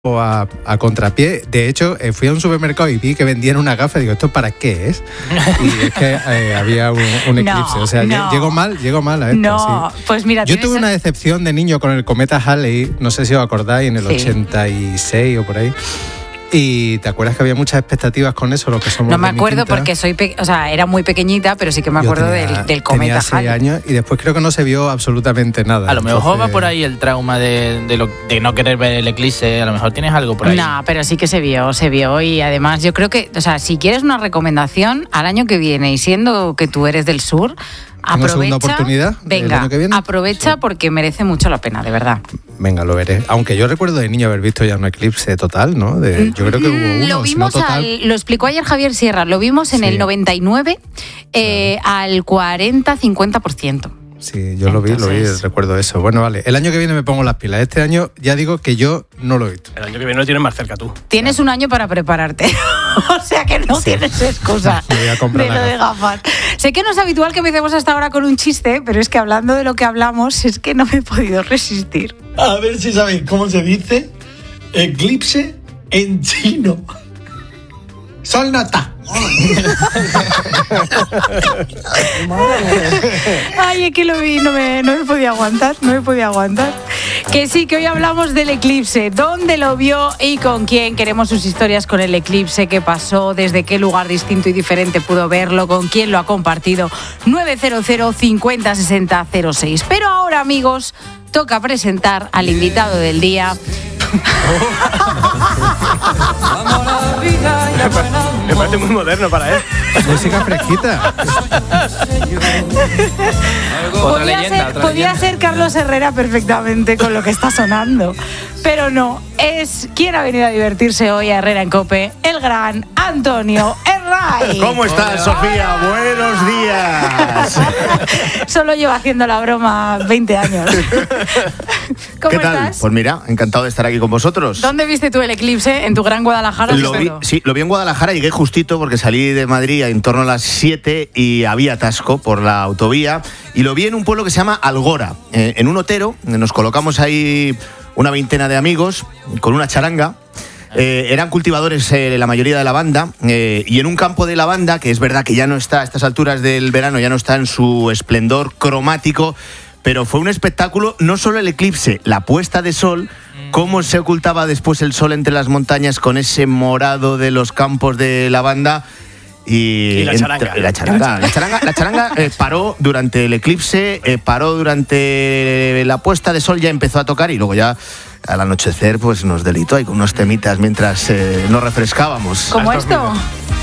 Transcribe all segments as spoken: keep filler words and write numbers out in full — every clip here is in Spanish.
A, a contrapié. De hecho, eh, fui a un supermercado y vi que vendían una gafa y digo, ¿esto para qué es? Y es que eh, había un, un eclipse. No, o sea, no. llegó mal, llegó mal a esto. No, sí. pues mira, yo tuve ser... una decepción de niño con el cometa Halley, no sé si os acordáis, en el sí. ochenta y seis o por ahí. Y ¿te acuerdas que había muchas expectativas con eso? Lo que somos no me acuerdo porque soy, pe- o sea, era muy pequeñita, pero sí que me acuerdo tenía, del, del cometa tenía seis años y después creo que no se vio absolutamente nada. A lo mejor Entonces... va por ahí el trauma de, de, lo, de no querer ver el eclipse. A lo mejor tienes algo por ahí. No, pero sí que se vio, se vio y además yo creo que, o sea, si quieres una recomendación al año que viene y siendo que tú eres del sur, aprovecha, segunda oportunidad venga, el año que viene? aprovecha sí. porque merece mucho la pena, de verdad. Venga, lo veré. Aunque yo recuerdo de niño haber visto ya un eclipse total, ¿no? De, yo creo que hubo uno, lo vimos, si no total. Al, lo explicó ayer Javier Sierra, lo vimos en sí. el noventa y nueve eh, claro. al cuarenta a cincuenta por ciento. Sí, yo lo vi, Entonces... lo vi, recuerdo eso. Bueno, vale, el año que viene me pongo las pilas. Este año ya digo que yo no lo he visto. El año que viene lo tienes más cerca tú. Tienes claro. un año para prepararte. O sea que no sí. tienes excusa me voy a comprar de lo de gafas. Sé que no es habitual que empecemos hasta ahora con un chiste, pero es que hablando de lo que hablamos es que no me he podido resistir. A ver si sabéis cómo se dice eclipse en chino. Sol nata. Ay, es que lo vi, no me, no me podía aguantar, no me podía aguantar. Que sí, que hoy hablamos del eclipse, dónde lo vio y con quién. Queremos sus historias con el eclipse, qué pasó, desde qué lugar distinto y diferente pudo verlo, con quién lo ha compartido. nueve cero cero cincuenta sesenta cero seis. Pero ahora, amigos, toca presentar al invitado del día. Me parece muy moderno para él. Música fresquita. Podía, leyenda, ser, podía leyenda. ser Carlos Herrera perfectamente con lo que está sonando. Pero no, es quien ha venido a divertirse hoy a Herrera en COPE, el gran Antonio Herray. ¿Cómo estás, Sofía? Hola. Buenos días. Solo llevo haciendo la broma veinte años. ¿Cómo ¿Qué tal? estás? Pues mira, encantado de estar aquí con vosotros. ¿Dónde viste tú el eclipse? ¿En tu gran Guadalajara? Lo vi, sí, lo vi en Guadalajara, llegué justito porque salí de Madrid en torno a las siete y había atasco por la autovía. Y lo vi en un pueblo que se llama Algora, eh, en un otero. Nos colocamos ahí una veintena de amigos con una charanga. Eh, eran cultivadores eh, la mayoría de la banda eh, y en un campo de lavanda, que es verdad que ya no está a estas alturas del verano, ya no está en su esplendor cromático, pero fue un espectáculo, no solo el eclipse, la puesta de sol, cómo se ocultaba después el sol entre las montañas con ese morado de los campos de lavanda. Y, y la charanga. Entre, la charanga, la charanga, la charanga eh, paró durante el eclipse, eh, paró durante la puesta de sol, ya empezó a tocar y luego ya al anochecer pues nos delitó ahí con unos temitas mientras eh, nos refrescábamos. ¿Cómo esto?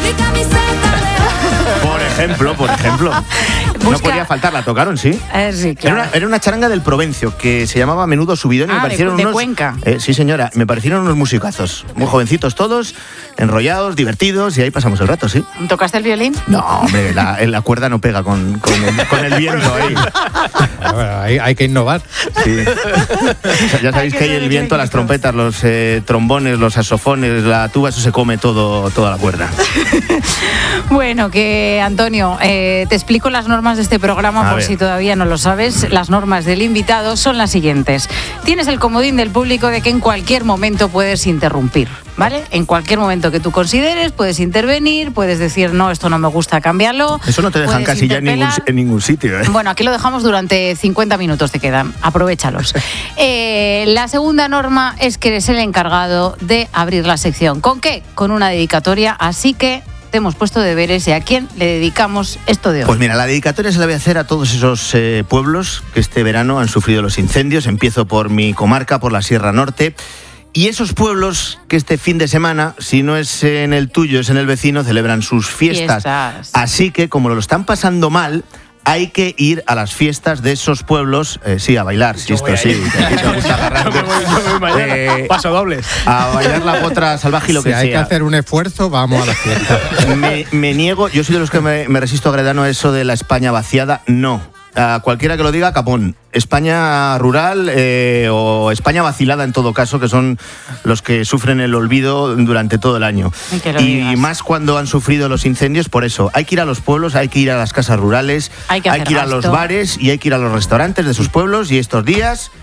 Por ejemplo, por ejemplo. Busca... No podía faltar, la tocaron, ¿sí? Eh, sí, claro. Era una, era una charanga del Provencio que se llamaba Menudo Subidón y ah, me parecieron de, de unos... Cuenca. Eh, sí, señora, me parecieron unos musicazos. Muy jovencitos todos, enrollados, divertidos y ahí pasamos el rato, ¿sí? ¿Tocaste el violín? No, hombre, la, la cuerda no pega con, con, el, con el viento ahí. Bueno, bueno, hay, hay que innovar. Sí. O sea, ya sabéis hay que, que hay el viento, las trompetas, los eh, trombones, los saxofones, la tuba, eso se come todo, toda la cuerda. Bueno, que Antonio, eh, te explico las normas de este programa A por ver. si todavía no lo sabes. Las normas del invitado son las siguientes. Tienes el comodín del público de que en cualquier momento puedes interrumpir, ¿vale? En cualquier momento que tú consideres puedes intervenir, puedes decir, no, esto no me gusta, cámbialo. Eso no te dejan casi ya en ningún, en ningún sitio, ¿eh? Bueno, aquí lo dejamos durante cincuenta minutos, te quedan. Aprovéchalos. eh, la segunda norma es que eres el encargado de abrir la sección. ¿Con qué? Con una dedicatoria, así que te hemos puesto deberes y a quién le dedicamos esto de hoy. Pues mira, la dedicatoria se la voy a hacer a todos esos eh, pueblos que este verano han sufrido los incendios. Empiezo por mi comarca, por la Sierra Norte. Y esos pueblos que este fin de semana, si no es en el tuyo, es en el vecino, celebran sus fiestas. fiestas. Así que, como lo están pasando mal, hay que ir a las fiestas de esos pueblos, eh, sí, a bailar, si esto sí. Te, te gusta agarrar, yo voy, yo voy mañana, eh, paso dobles. A bailar la potra salvaje y lo si que hay sea. que hacer un esfuerzo, vamos a la fiesta. Me, me niego, yo soy de los que me, me resisto a Gredano a eso de la España vaciada, no. A cualquiera que lo diga, capón. España rural eh, o España vacilada en todo caso, que son los que sufren el olvido durante todo el año. Y digas. Más cuando han sufrido los incendios, por eso hay que ir a los pueblos, hay que ir a las casas rurales, hay que, hay que ir a los bares y hay que ir a los restaurantes de sus pueblos y estos días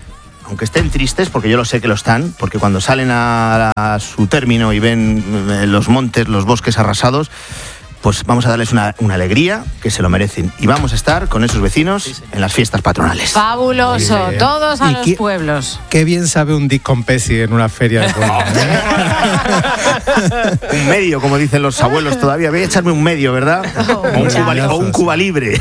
aunque estén tristes, porque yo lo sé que lo están, porque cuando salen a, a su término y ven eh, los montes, los bosques arrasados, pues vamos a darles una, una alegría que se lo merecen. Y vamos a estar con esos vecinos en las fiestas patronales. Fabuloso, Sí. todos a ¿Y los qué- pueblos. Qué bien sabe un disc con Pepsi en una feria de pueblo, ¿eh? Un medio, como dicen los abuelos todavía. Voy a echarme un medio, ¿verdad? Oh, o, un Cuba, muchachos. o un Cuba libre.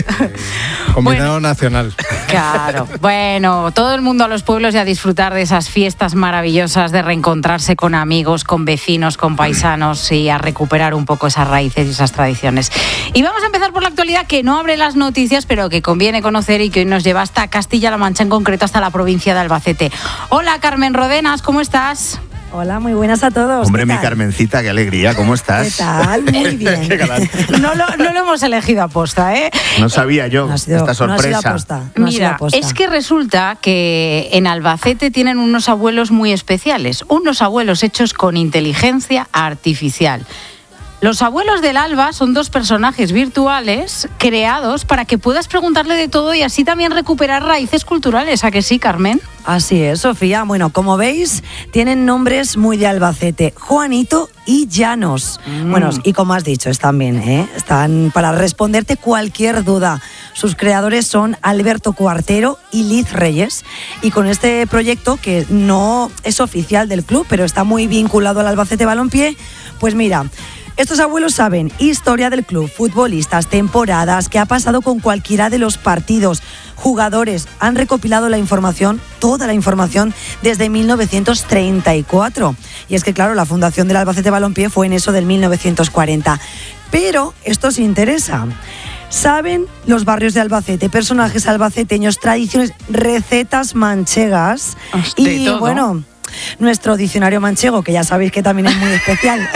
Combinado nacional. Claro. Bueno, todo el mundo a los pueblos y a disfrutar de esas fiestas maravillosas, de reencontrarse con amigos, con vecinos, con paisanos y a recuperar un poco esas raíces y esas tradiciones. Y vamos a empezar por la actualidad, que no abre las noticias, pero que conviene conocer y que hoy nos lleva hasta Castilla-La Mancha, en concreto hasta la provincia de Albacete. Hola, Carmen Rodenas, ¿cómo estás? Hola, muy buenas a todos. Hombre, ¿Qué mi tal? Carmencita, qué alegría, ¿cómo ¿Qué estás? tal? Muy bien. Qué galán. No lo, no lo hemos elegido a posta, ¿eh? No sabía yo No ha sido, esta no ha sido sorpresa. aposta, no ha sido Mira, aposta. es que resulta que en Albacete tienen unos abuelos muy especiales, unos abuelos hechos con inteligencia artificial. Los abuelos del Alba son dos personajes virtuales creados para que puedas preguntarle de todo y así también recuperar raíces culturales. ¿A que sí, Carmen? Así es, Sofía. Bueno, como veis, tienen nombres muy de Albacete. Juanito y Llanos. Mm. Bueno, y como has dicho, están bien, ¿eh? Están para responderte cualquier duda. Sus creadores son Alberto Cuartero y Liz Reyes. Y con este proyecto, que no es oficial del club, pero está muy vinculado al Albacete Balompié, pues mira... Estos abuelos saben historia del club, futbolistas, temporadas, qué ha pasado con cualquiera de los partidos, jugadores. Han recopilado la información, toda la información, desde mil novecientos treinta y cuatro. Y es que, claro, la fundación del Albacete Balompié fue en eso del mil novecientos cuarenta. Pero esto os interesa. Saben los barrios de Albacete, personajes albaceteños, tradiciones, recetas manchegas. De Y todo. bueno... Nuestro diccionario manchego, que ya sabéis que también es muy especial.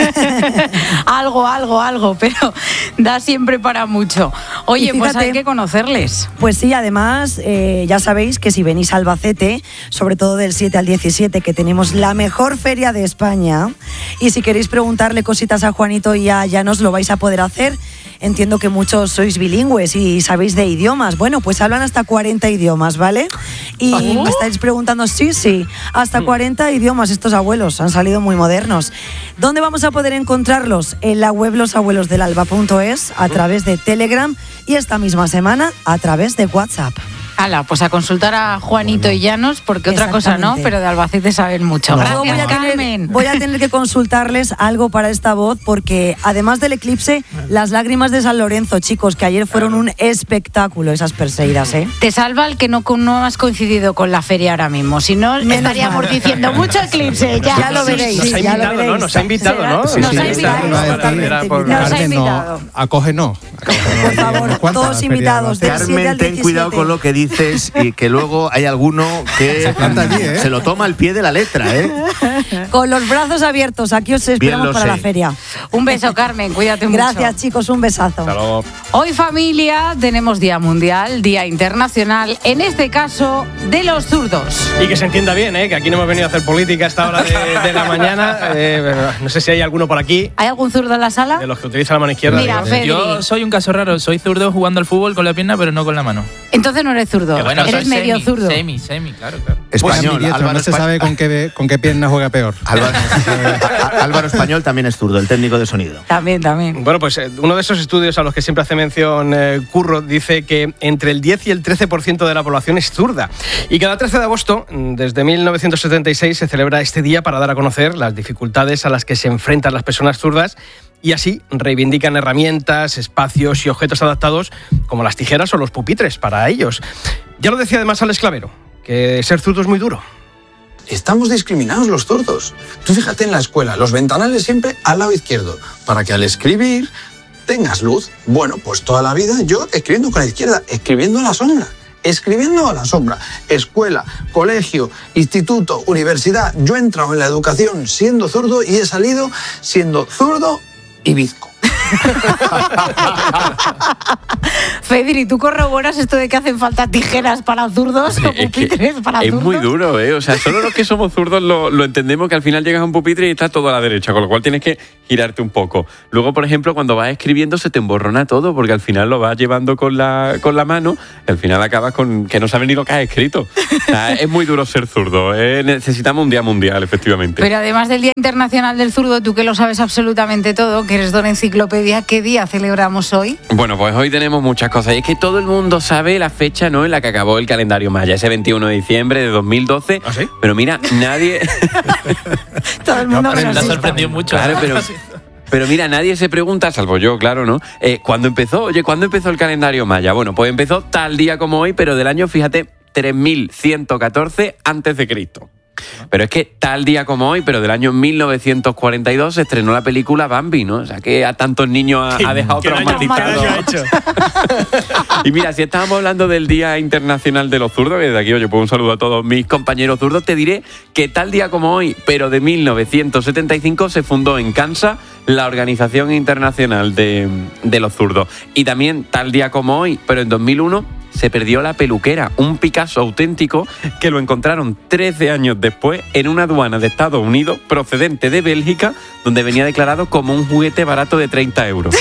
algo, algo, algo, pero da siempre para mucho. Oye, Y pues fíjate- hay que conocerles. Pues sí, además, eh, ya sabéis que si venís a Albacete, sobre todo del siete al diecisiete, que tenemos la mejor feria de España, y si queréis preguntarle cositas a Juanito y a Llanos, lo vais a poder hacer. Entiendo que muchos sois bilingües y sabéis de idiomas. Bueno, pues hablan hasta cuarenta idiomas, ¿vale? Y ¿Oh? me estáis preguntando, sí, sí, hasta cuarenta idiomas estos abuelos, han salido muy modernos. ¿Dónde vamos a poder encontrarlos? En la web losabuelosdelalba punto es, a través de Telegram y esta misma semana a través de WhatsApp. Hala, pues a consultar a Juanito y Llanos, porque otra cosa no, Exactamente. pero de Albacete saben mucho. Yo Gracias, voy a, tener, Carmen. voy a tener que consultarles algo para esta voz, porque además del eclipse, las lágrimas de San Lorenzo, chicos, que ayer fueron un espectáculo, esas Perseidas, ¿eh? Te salva el que no, no has coincidido con la feria ahora mismo, si no Menos estaríamos mal. diciendo mucho eclipse. Ya, Ya lo veréis. Nos ha Sí, ya lo invitado, ¿no? veréis. Nos ha invitado, ¿no? Sí, Nos ha invitado. iba a decir, Para- era por- Nos ha Carmen, invitado. no, acoge no. Por favor, todos invitados, del siete al Carmen, ten diecisiete. cuidado con lo que dices y que luego hay alguno que Se planta allí, ¿eh? se lo toma al pie de la letra, ¿eh? Con los brazos abiertos, aquí os esperamos lo para sé. la feria. Un beso, Carmen, cuídate mucho. Gracias, chicos, un besazo. Hasta luego. Hoy, familia, tenemos Día Mundial, Día Internacional, en este caso, de los zurdos. Y que se entienda bien, ¿eh? Que aquí no hemos venido a hacer política a esta hora de, de la mañana. Eh, pero no sé si hay alguno por aquí ¿Hay algún zurdo en la sala? de los que utiliza la mano izquierda. Mira, digo. Fedri. Yo soy un caso raro, soy zurdo jugando al fútbol con la pierna, pero no con la mano. Entonces no eres zurdo, Que bueno, eres soy medio semi, zurdo. Semi, semi, claro, claro. Español, Ambidiestro, Álvaro, no se Espa- sabe con qué, con qué pierna juega peor. Álvaro, a- Álvaro Español también es zurdo, el técnico de sonido. También, también. Bueno, pues eh, uno de esos estudios a los que siempre hace mención eh, Curro dice que entre el diez y el trece por ciento de la población es zurda. Y cada trece de agosto, mm, desde mil novecientos setenta y seis, se celebra este día para dar a conocer las dificultades a las que se enfrentan las personas zurdas y así reivindican herramientas, espacios y objetos adaptados como las tijeras o los pupitres para ellos. Ya lo decía además Alex Clavero, que ser zurdo es muy duro. Estamos discriminados los zurdos. Tú fíjate en la escuela, los ventanales siempre al lado izquierdo, para que al escribir tengas luz. Bueno, pues toda la vida yo escribiendo con la izquierda, escribiendo a la sombra, escribiendo a la sombra. Escuela, colegio, instituto, universidad. Yo he entrado en la educación siendo zurdo y he salido siendo zurdo y bizco. Fedri, ¿tú corroboras esto de que hacen falta tijeras para zurdos o pupitres para es zurdos? muy duro, ¿eh? O sea, solo los que somos zurdos lo, lo entendemos, que al final llegas a un pupitre y está todo a la derecha, con lo cual tienes que girarte un poco. Luego, por ejemplo, cuando vas escribiendo se te emborrona todo, porque al final lo vas llevando con la, con la mano y al final acabas con que no sabes ni lo que has escrito. O sea, es muy duro ser zurdo, ¿eh? Necesitamos un día mundial, efectivamente. Pero además del Día Internacional del Zurdo, tú que lo sabes absolutamente todo, que eres don enciclopedia, ¿qué día celebramos hoy? Bueno, pues hoy tenemos muchas cosas. Y es que todo el mundo sabe la fecha, ¿no?, en la que acabó el calendario maya, ese veintiuno de diciembre de dos mil doce. ¿Ah, sí? Pero mira, nadie... Todo el mundo Me me ha sorprendido mucho. Claro, pero... Pero mira, nadie se pregunta, salvo yo, claro, ¿no? Eh, ¿Cuándo empezó? Oye, ¿cuándo empezó el calendario maya? Bueno, pues empezó tal día como hoy, pero del año, fíjate, tres mil ciento catorce antes de Cristo. Pero es que tal día como hoy, pero del año mil novecientos cuarenta y dos, se estrenó la película Bambi, ¿no? O sea, que a tantos niños ha, ha dejado traumatizados. Y mira, si estábamos hablando del Día Internacional de los Zurdos, que desde aquí, oye, pues un saludo a todos mis compañeros zurdos, te diré que tal día como hoy, pero de mil novecientos setenta y cinco, se fundó en Kansas la Organización Internacional de, de los Zurdos. Y también tal día como hoy, pero en dos mil uno, se perdió la peluquera, un Picasso auténtico que lo encontraron trece años después en una aduana de Estados Unidos procedente de Bélgica, donde venía declarado como un juguete barato de treinta euros.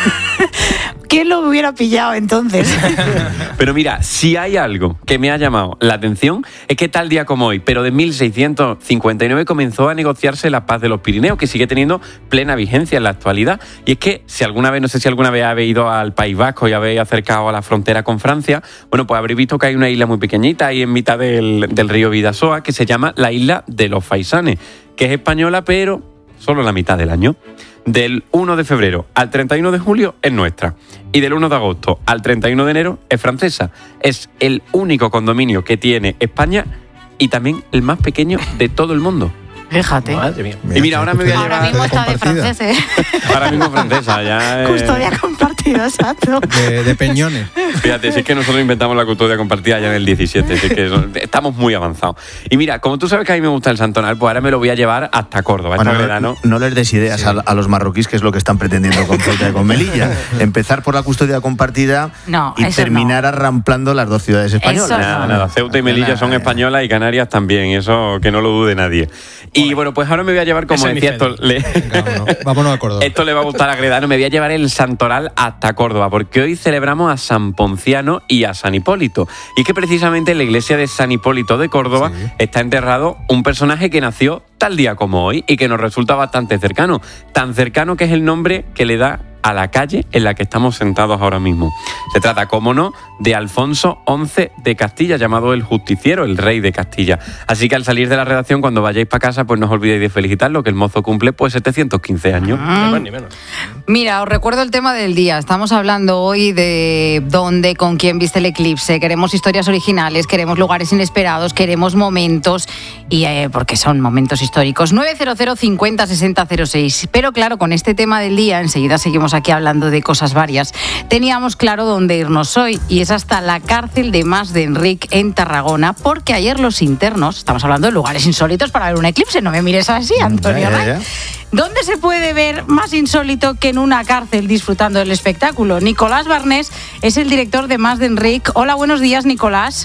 ¿Quién lo hubiera pillado entonces? Pero mira, si hay algo que me ha llamado la atención, es que tal día como hoy, pero de mil seiscientos cincuenta y nueve, comenzó a negociarse la paz de los Pirineos, que sigue teniendo plena vigencia en la actualidad. Y es que si alguna vez, no sé si alguna vez habéis ido al País Vasco y habéis acercado a la frontera con Francia, bueno, pues habréis visto que hay una isla muy pequeñita ahí en mitad del, del río Bidasoa, que se llama la isla de los Faisanes, que es española, pero solo la mitad del año. Del uno de febrero al treinta y uno de julio es nuestra. Y del uno de agosto al treinta y uno de enero es francesa. Es el único condominio que tiene España y también el más pequeño de todo el mundo. Fíjate. Madre mía. Y mira, ahora me voy a llevar... Ahora mismo está de francés, ¿eh? Ahora mismo francesa, ya... Eh... Custodia compartida, exacto. De, de peñones. Fíjate, si es que nosotros inventamos la custodia compartida ya en el diecisiete, así que estamos muy avanzados. Y mira, como tú sabes que a mí me gusta el Santonal, pues ahora me lo voy a llevar hasta Córdoba. Bueno, esta no, verano. no les des ideas sí. a, a los marroquíes, que es lo que están pretendiendo con Ceuta y con Melilla. Empezar por la custodia compartida no, y terminar no. arramplando las dos ciudades españolas. Eso Nada, no. nada, Ceuta y Melilla son españolas y Canarias también, eso que no lo dude nadie. Y bueno, bueno pues ahora me voy a llevar, como Ese decía, esto le... Vámonos, vámonos a Córdoba. Esto le va a gustar a Gredano, me voy a llevar el Santoral hasta Córdoba, porque hoy celebramos a San Ponciano y a San Hipólito. Y es que precisamente en la iglesia de San Hipólito de Córdoba sí. está enterrado un personaje que nació tal día como hoy y que nos resulta bastante cercano. Tan cercano que es el nombre que le da a la calle en la que estamos sentados ahora mismo. Se trata, cómo no, de Alfonso once de Castilla, llamado el Justiciero, el rey de Castilla. Así que al salir de la redacción, cuando vayáis para casa, pues no os olvidéis de felicitarlo, que el mozo cumple pues setecientos quince años. Ah. Ni más ni menos. Mira, os recuerdo el tema del día. Estamos hablando hoy de dónde, con quién viste el eclipse. Queremos historias originales, queremos lugares inesperados, queremos momentos, y eh, porque son momentos históricos. nueve cero cero cincuenta sesenta cero seis. Pero claro, con este tema del día, enseguida seguimos aquí hablando de cosas varias. Teníamos claro dónde irnos hoy, y es hasta la cárcel de Mas de Enric en Tarragona, porque ayer los internos, estamos hablando de lugares insólitos para ver un eclipse, no me mires así, Antonio. Ya, ya, ya. ¿Dónde se puede ver más insólito que en una cárcel disfrutando del espectáculo? Nicolás Barnés es el director de Mas de Enric. Hola, buenos días, Nicolás.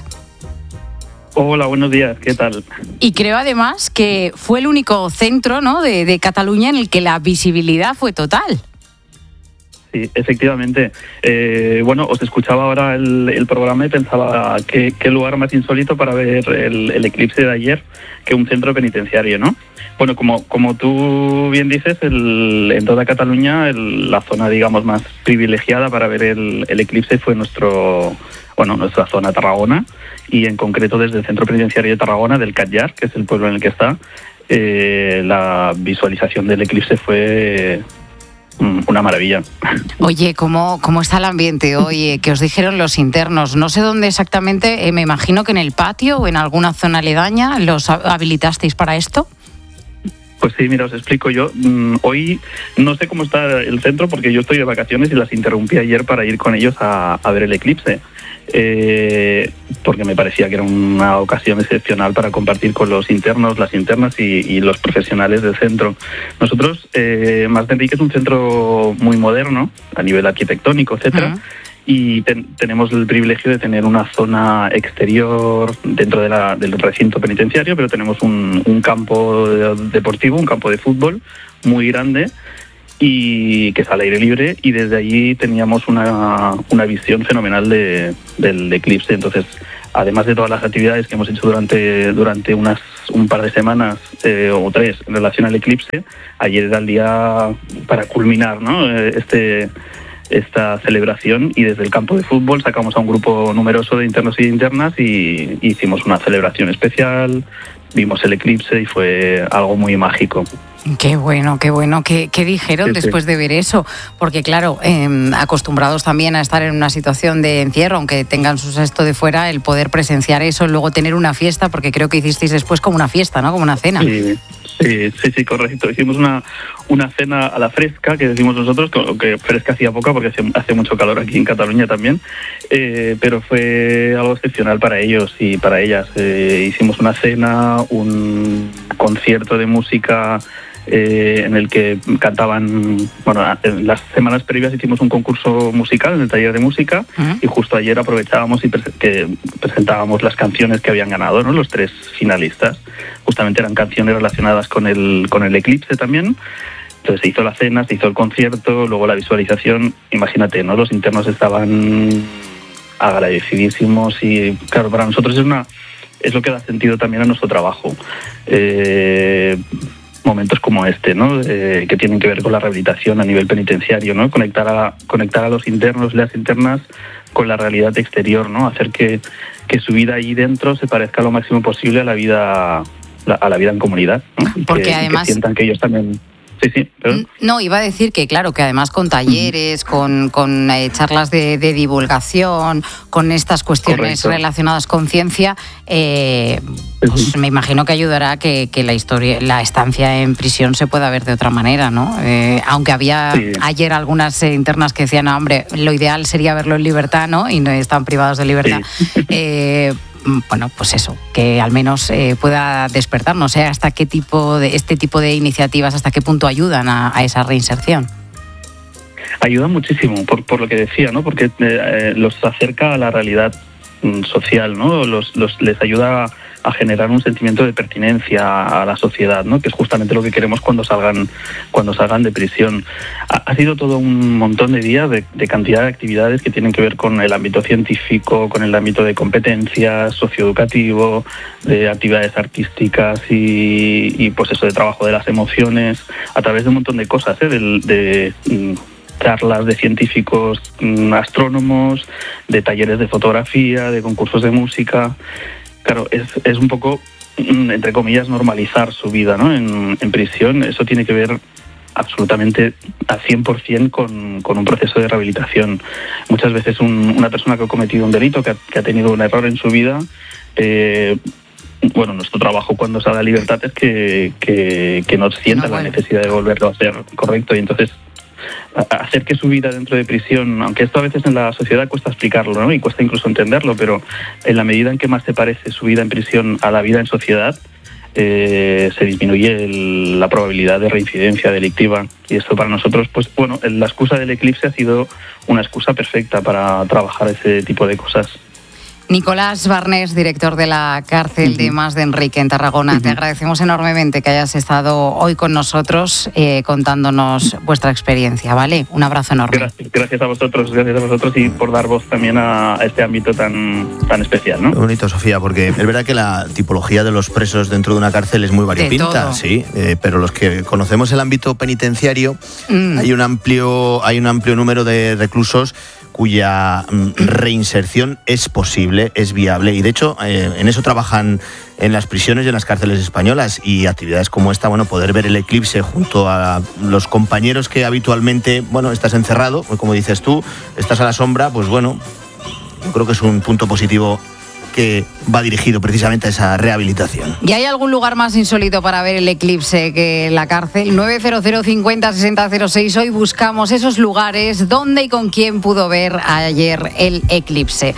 Hola, buenos días, ¿qué tal? Y creo además que fue el único centro, ¿no?, de, de Cataluña en el que la visibilidad fue total. Sí, efectivamente. Eh, bueno, os escuchaba ahora el, el programa y pensaba que qué lugar más insólito para ver el, el eclipse de ayer que un centro penitenciario, ¿no? Bueno, como, como tú bien dices, el, en toda Cataluña el, la zona, digamos, más privilegiada para ver el, el eclipse fue nuestro, bueno, nuestra zona Tarragona, y en concreto desde el centro penitenciario de Tarragona, del Catllar, que es el pueblo en el que está, eh, la visualización del eclipse fue una maravilla. Oye, ¿cómo, cómo está el ambiente hoy? ¿Qué os dijeron los internos? No sé dónde exactamente, eh, me imagino que en el patio o en alguna zona aledaña los habilitasteis para esto. Pues sí, mira, os explico yo. Mm, hoy no sé cómo está el centro porque yo estoy de vacaciones y las interrumpí ayer para ir con ellos a, a ver el eclipse. eh, porque me parecía que era una ocasión excepcional para compartir con los internos, las internas y, y los profesionales del centro. Nosotros, eh, Mas de Enrique es un centro muy moderno a nivel arquitectónico, etcétera. Uh-huh. Y ten, tenemos el privilegio de tener una zona exterior dentro de la, del recinto penitenciario, pero tenemos un, un campo deportivo, un campo de fútbol muy grande y que es al aire libre, y desde allí teníamos una, una visión fenomenal de, del eclipse. Entonces, además de todas las actividades que hemos hecho durante, durante unas, un par de semanas eh, o tres en relación al eclipse, ayer era el día para culminar, ¿no?, este... esta celebración, y desde el campo de fútbol sacamos a un grupo numeroso de internos y internas y hicimos una celebración especial, vimos el eclipse y fue algo muy mágico. Qué bueno, qué bueno. ¿Qué, qué dijeron sí, después sí. de ver eso? Porque claro, eh, acostumbrados también a estar en una situación de encierro, aunque tengan su sexto de fuera, el poder presenciar eso, luego tener una fiesta, porque creo que hicisteis después como una fiesta, ¿no? Como una cena. Sí. Sí, sí, sí, correcto. Hicimos una, una cena a la fresca, que decimos nosotros, que fresca hacía poca porque hace, hace mucho calor aquí en Cataluña también, eh, pero fue algo excepcional para ellos y para ellas. Eh, hicimos una cena, un concierto de música eh, en el que cantaban, bueno, en las semanas previas hicimos un concurso musical en el taller de música uh-huh. y justo ayer aprovechábamos y pre- que presentábamos las canciones que habían ganado, ¿no?, los tres finalistas. Justamente eran canciones relacionadas con el, con el eclipse también. Entonces se hizo la cena, se hizo el concierto, luego la visualización. Imagínate, ¿no?, los internos estaban agradecidísimos y claro, para nosotros es una es lo que da sentido también a nuestro trabajo. Eh, momentos como este, ¿no?, eh, que tienen que ver con la rehabilitación a nivel penitenciario, ¿no?, conectar a conectar a los internos, las internas con la realidad exterior, ¿no?, hacer que, que su vida ahí dentro se parezca lo máximo posible a la vida a la vida en comunidad, ¿no? Porque que, además que sientan que ellos también. Sí, sí, perdón. No, iba a decir que claro, que además con talleres, con, con eh, charlas de, de divulgación, con estas cuestiones Correcto. relacionadas con ciencia, eh, pues me imagino que ayudará a que, que la historia, la estancia en prisión se pueda ver de otra manera, ¿no? Eh, aunque había sí. ayer algunas eh, internas que decían, no, hombre, lo ideal sería verlo en libertad, ¿no? Y no están privados de libertad. Sí. Eh, bueno, pues eso, que al menos eh, pueda despertar, no sé hasta qué tipo de este tipo de iniciativas, hasta qué punto ayudan a, a esa reinserción. Ayudan muchísimo, por, por lo que decía, ¿no? Porque eh, los acerca a la realidad mm, social, ¿no? Los, los, les ayuda a, a generar un sentimiento de pertinencia a la sociedad, ¿no?, que es justamente lo que queremos cuando salgan cuando salgan de prisión. Ha, ha sido todo un montón de días de, de cantidad de actividades que tienen que ver con el ámbito científico, con el ámbito de competencias, socioeducativo, de actividades artísticas y, y pues eso, de trabajo de las emociones, a través de un montón de cosas, ¿eh? de, de, de charlas de científicos, astrónomos, de talleres de fotografía, de concursos de música. Claro, es, es un poco, entre comillas, normalizar su vida, ¿no?, en, en prisión. Eso tiene que ver absolutamente al cien por ciento con, con un proceso de rehabilitación. Muchas veces un, una persona que ha cometido un delito, que ha, que ha tenido un error en su vida, eh, bueno, nuestro trabajo cuando sale a libertad es que, que, que no sienta no, bueno. la necesidad de volverlo a hacer, correcto, y entonces hacer que su vida dentro de prisión, aunque esto a veces en la sociedad cuesta explicarlo, ¿no?, y cuesta incluso entenderlo, pero en la medida en que más se parece su vida en prisión a la vida en sociedad, eh, se disminuye el, la probabilidad de reincidencia delictiva. Y esto para nosotros, pues bueno, la excusa del eclipse ha sido una excusa perfecta para trabajar ese tipo de cosas. Nicolás Barnés, director de la cárcel uh-huh. de Mas de Enrique en Tarragona, uh-huh. te agradecemos enormemente que hayas estado hoy con nosotros eh, contándonos vuestra experiencia, ¿vale? Un abrazo enorme. Gracias, gracias a vosotros, gracias a vosotros y por dar voz también a, a este ámbito tan, tan especial, ¿no? Muy bonito, Sofía, porque es verdad que la tipología de los presos dentro de una cárcel es muy variopinta, sí, eh, pero los que conocemos el ámbito penitenciario, mm. hay un amplio, hay un amplio número de reclusos cuya reinserción es posible, es viable, y de hecho eh, en eso trabajan en las prisiones y en las cárceles españolas, y actividades como esta, bueno, poder ver el eclipse junto a los compañeros que habitualmente, bueno, estás encerrado, como dices tú, estás a la sombra, pues bueno, yo creo que es un punto positivo que va dirigido precisamente a esa rehabilitación. ¿Y hay algún lugar más insólito para ver el eclipse que la cárcel? nueve cero cero cincuenta sesenta cero seis. Hoy buscamos esos lugares, dónde y con quién pudo ver ayer el eclipse.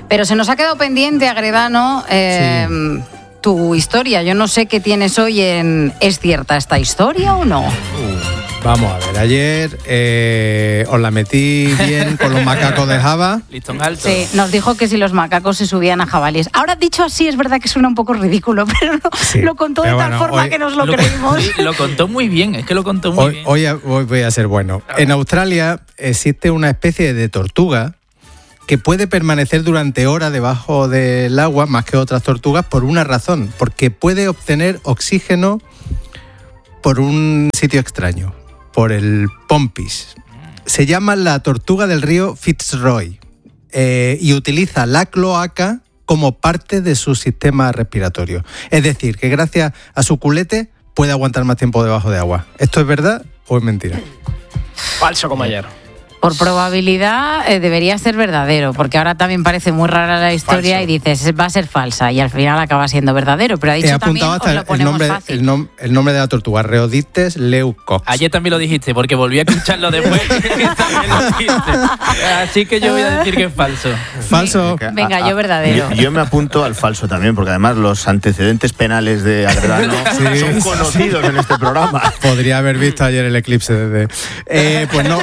Pero se nos ha quedado pendiente, Agredano, eh, sí. tu historia. Yo no sé qué tienes hoy en ¿Es cierta esta historia o no? Uh. Vamos a ver, ayer eh, os la metí bien con los macacos de Java. Listón alto. Sí, nos dijo que si los macacos se subían a jabalíes. Ahora, dicho así, es verdad que suena un poco ridículo, pero no, sí, lo contó de tal bueno, forma hoy, que nos lo, lo creímos. Sí, lo contó muy bien, es que lo contó muy hoy, bien. Hoy, hoy voy a ser bueno. En Australia existe una especie de tortuga que puede permanecer durante horas debajo del agua, más que otras tortugas, por una razón, porque puede obtener oxígeno por un sitio extraño. Por el Pompis. Se llama la tortuga del río Fitzroy eh, y utiliza la cloaca como parte de su sistema respiratorio. Es decir, que gracias a su culete puede aguantar más tiempo debajo de agua. ¿Esto es verdad o es mentira? Falso como ayer. Por probabilidad eh, debería ser verdadero, porque ahora también parece muy rara la historia. Falso. Y dices, va a ser falsa, y al final acaba siendo verdadero. Pero ha dicho He también, hasta os lo ponemos el nombre, fácil. El, nom, el nombre de la tortuga, Rheodictes leucops. Ayer también lo dijiste, porque volví a escucharlo después. También lo dijiste. Así que yo voy a decir que es falso. Falso. Venga, yo verdadero. Yo, yo me apunto al falso también, porque además los antecedentes penales de Agredano sí, son conocidos en este programa. Podría haber visto ayer el eclipse desde... Eh, pues no...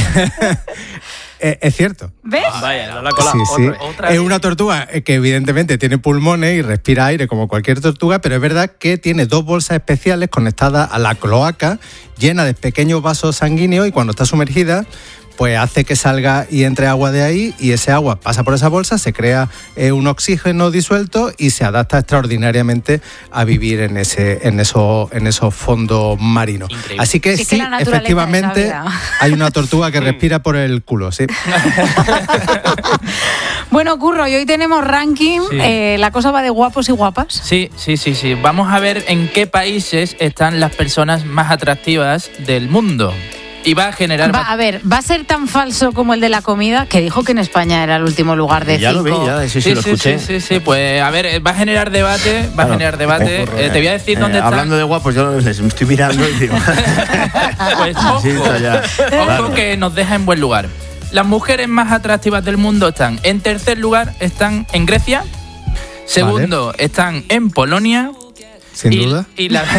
Es cierto. ¿Ves? Ah, vaya, no la cola. Sí, sí. Otra, otra es una tortuga que evidentemente tiene pulmones y respira aire como cualquier tortuga, pero es verdad que tiene dos bolsas especiales conectadas a la cloaca, llenas de pequeños vasos sanguíneos, y cuando está sumergida, pues hace que salga y entre agua de ahí, y ese agua pasa por esa bolsa, se crea eh, un oxígeno disuelto y se adapta extraordinariamente a vivir en ese en eso, en esos fondos marinos. Increíble. Así que sí, sí que efectivamente hay una tortuga que respira por el culo, sí. Bueno, Curro, y hoy tenemos ranking. Sí. Eh, la cosa va de guapos y guapas. Sí, sí, sí, sí. Vamos a ver en qué países están las personas más atractivas del mundo. Y va a generar... Va, a ver, ¿va a ser tan falso como el de la comida? Que dijo que en España era el último lugar de ya cinco. lo vi, ya, sí, sí, Sí, lo sí, escuché. sí, sí, sí, pues a ver, va a generar debate, va a generar debate. Eh, te voy a decir Eh, dónde está. Hablando de guapos, yo les estoy mirando y digo... Pues ojo, Sí, está ya. ojo Claro. que nos deja en buen lugar. Las mujeres más atractivas del mundo están, en tercer lugar, están en Grecia. Segundo, vale. están en Polonia. Sin y, duda. Y, la,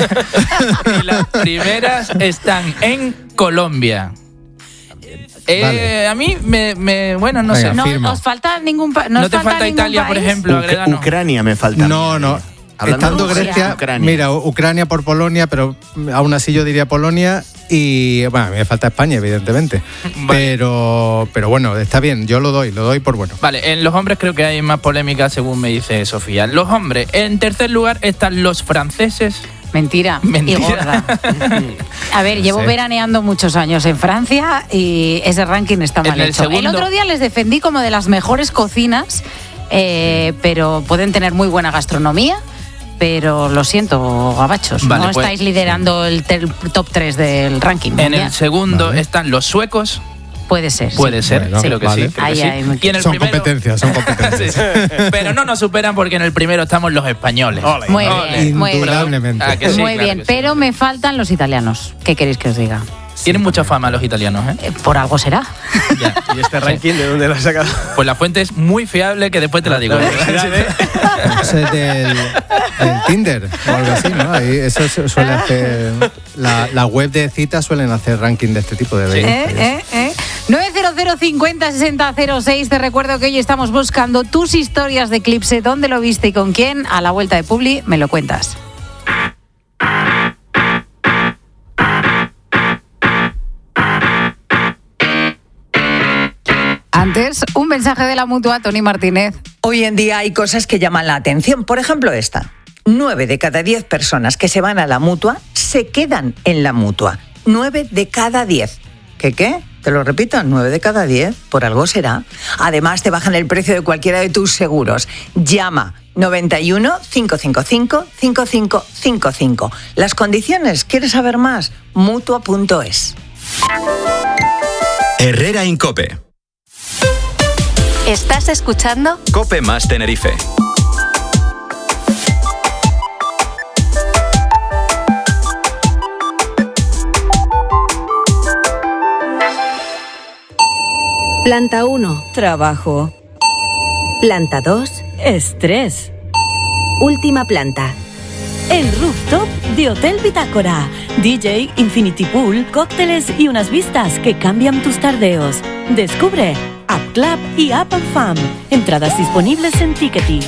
y las primeras están en Colombia. Eh, vale. A mí me, me bueno, no Venga, sé. No firmo. os falta ningún país. No, ¿No te falta Italia, por ejemplo, Agredano? Ucrania me falta. No, no. Hablando Estando de Rusia, Grecia, Ucrania. mira, Ucrania por Polonia, pero aún así yo diría Polonia. Y bueno, a mí me falta España, evidentemente. Vale. Pero, pero bueno, está bien, yo lo doy, lo doy por bueno. Vale, en los hombres creo que hay más polémica, según me dice Sofía. Los hombres, en tercer lugar están los franceses. Mentira, Mentira. y gorda. A ver, llevo Sí. veraneando muchos años en Francia y ese ranking está mal En el hecho. El segundo- otro día les defendí como de las mejores cocinas, eh, pero pueden tener muy buena gastronomía. Pero lo siento, gabachos, Vale, no pues- estáis liderando el, ter- top tres del ranking. En mundial. el segundo Vale. están los suecos. Puede ser. Puede sí. ser, Bueno, creo que vale. sí. creo que Ahí sí. hay mucho. Y en el Son primero- competencias, son competencias. Sí, sí. Pero no nos superan porque en el primero estamos los españoles. Ole. Muy Ole. bien, muy bien. Indudablemente. Ah, que sí, Muy claro bien, que sí. pero me faltan los italianos. ¿Qué queréis que os diga? Tienen mucha fama los italianos, ¿eh? Eh, Por algo será. Ya. ¿Y este ranking de dónde lo has sacado? Pues la fuente es muy fiable, que después te la digo. Eso es del, del Tinder o algo así, ¿no? Ahí eso su- suele hacer. La, la web de citas suelen hacer ranking de este tipo de Sí. belleza. ¿Eh? ¿Eh? ¿Eh? nueve cero cero cincuenta sesenta cero seis. Te recuerdo que hoy estamos buscando tus historias de Eclipse. ¿Dónde lo viste y con quién? A la vuelta de Publi me lo cuentas. Antes, un mensaje de la Mutua, Tony Martínez. Hoy en día hay cosas que llaman la atención. Por ejemplo, esta. Nueve de cada diez personas que se van a la Mutua se quedan en la Mutua. Nueve de cada diez. ¿Qué qué? Te lo repito, nueve de cada diez. Por algo será. Además, te bajan el precio de cualquiera de tus seguros. Llama noventa y uno, cinco cinco cinco, cinco cinco cinco cinco. Las condiciones, ¿quieres saber más? Mutua punto es. Herrera Incope. ¿Estás escuchando? Cope más Tenerife. Planta uno. Trabajo. Planta dos. Estrés. Última planta. El rooftop de Hotel Bitácora. D J, Infinity Pool, cócteles y unas vistas que cambian tus tardeos. Descubre App Club y App and Fun. Entradas disponibles en Ticketing.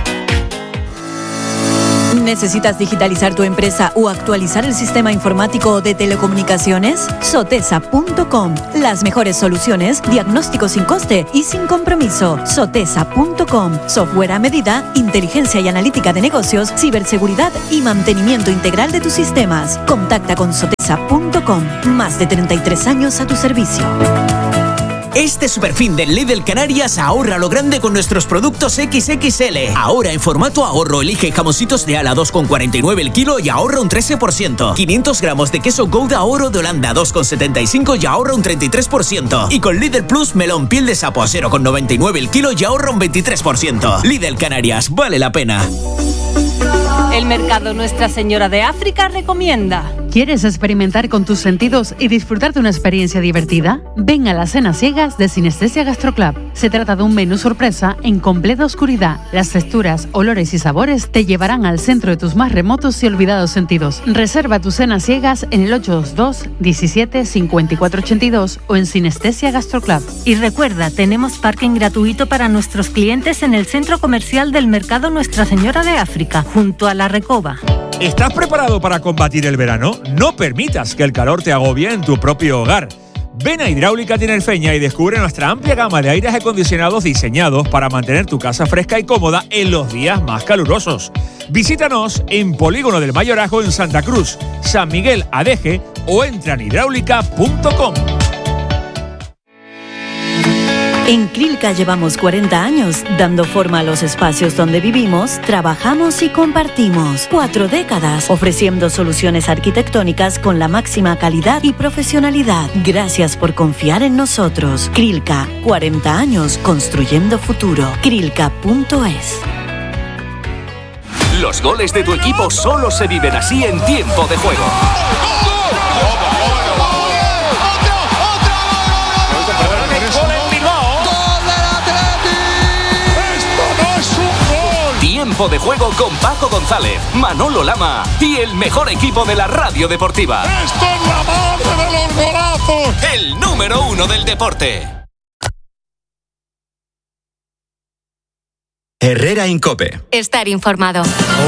¿Necesitas digitalizar tu empresa o actualizar el sistema informático de telecomunicaciones? Sotesa punto com. Las mejores soluciones, diagnóstico sin coste y sin compromiso. Sotesa punto com. Software a medida, inteligencia y analítica de negocios, ciberseguridad y mantenimiento integral de tus sistemas. Contacta con Sotesa punto com. Más de treinta y tres años a tu servicio. Este superfin del Lidl Canarias ahorra lo grande con nuestros productos equis equis ele. Ahora en formato ahorro elige jamoncitos de ala dos con cuarenta y nueve el kilo y ahorra un trece por ciento. quinientos gramos de queso Gouda Oro de Holanda dos con setenta y cinco y ahorra un treinta y tres por ciento. Y con Lidl Plus melón piel de sapo a cero con noventa y nueve el kilo y ahorra un veintitrés por ciento. Lidl Canarias, vale la pena. El mercado Nuestra Señora de África recomienda. ¿Quieres experimentar con tus sentidos y disfrutar de una experiencia divertida? Ven a las cenas ciegas de Sinestesia Gastroclub. Se trata de un menú sorpresa en completa oscuridad. Las texturas, olores y sabores te llevarán al centro de tus más remotos y olvidados sentidos. Reserva tus cenas ciegas en el ocho dos dos, diecisiete, cincuenta y cuatro ochenta y dos o en Sinestesia Gastroclub. Y recuerda, tenemos parking gratuito para nuestros clientes en el centro comercial del mercado Nuestra Señora de África, junto a la Recoba. ¿Estás preparado para combatir el verano? No permitas que el calor te agobie en tu propio hogar. Ven a Hidráulica Tinerfeña y descubre nuestra amplia gama de aires acondicionados diseñados para mantener tu casa fresca y cómoda en los días más calurosos. Visítanos en Polígono del Mayorazgo en Santa Cruz, San Miguel Adeje o entra en hidráulica punto com. En Crilca llevamos cuarenta años dando forma a los espacios donde vivimos, trabajamos y compartimos. Cuatro décadas ofreciendo soluciones arquitectónicas con la máxima calidad y profesionalidad. Gracias por confiar en nosotros. Crilca, cuarenta años construyendo futuro. Crilca punto es. Los goles de tu equipo solo se viven así en Tiempo de Juego. Tiempo de Juego con Paco González, Manolo Lama y el mejor equipo de la radio deportiva. ¡Esto es la madre de los golazos! El número uno del deporte. Herrera Incope. Estar informado.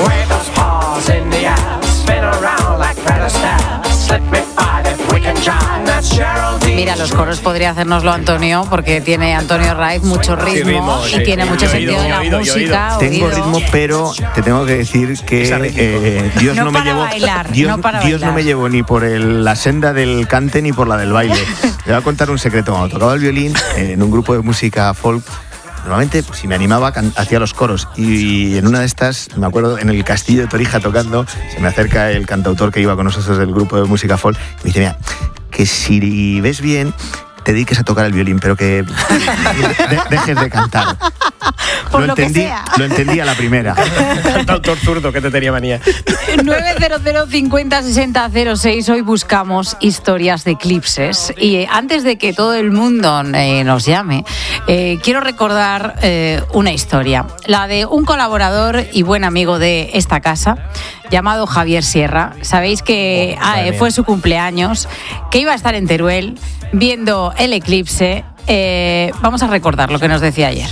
Mira, los coros podría hacérnoslo Antonio, porque tiene Antonio Raiz mucho ritmo, ritmo, y sí, tiene sí, mucho oído, sentido de la oído, música. Tengo oído. ritmo, pero te tengo que decir que eh, Dios No no, me para llevó bailar, Dios, no para Dios no bailar. me llevó ni por el- la senda del cante ni por la del baile. Te voy a contar un secreto. Cuando tocaba el violín eh, en un grupo de música folk, normalmente si me animaba can- hacía los coros, y en una de estas, me acuerdo, en el Castillo de Torija tocando, se me acerca el cantautor que iba con nosotros del grupo de música folk y me dice: mira, que si ves bien te dediques a tocar el violín, pero que de- dejes de cantar. Por lo lo que entendí, sea. lo entendí a la primera. Cantautor zurdo que te tenía manía. nueve cero cero cincuenta sesenta cero seis. Hoy buscamos historias de eclipses, y eh, antes de que todo el mundo eh, nos llame, eh, quiero recordar eh, una historia, la de un colaborador y buen amigo de esta casa llamado Javier Sierra. Sabéis que ah, eh, fue su cumpleaños, que iba a estar en Teruel viendo el eclipse. Eh, vamos a recordar lo que nos decía ayer.